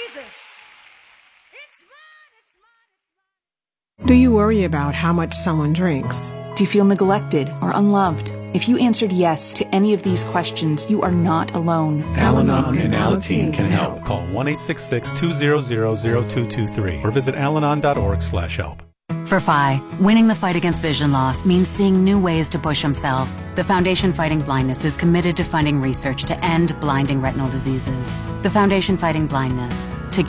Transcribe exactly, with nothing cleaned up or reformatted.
Jesus. It's mine, it's mine, it's mine. Do you worry about how much someone drinks? Do you feel neglected or unloved? If you answered yes to any of these questions, you are not alone. Al-Anon and Alateen can help. Call one eight six six, two zero zero, zero two two three or visit alanon dot org slash help. For F I, winning the fight against vision loss means seeing new ways to push himself. The Foundation Fighting Blindness is committed to funding research to end blinding retinal diseases. The Foundation Fighting Blindness.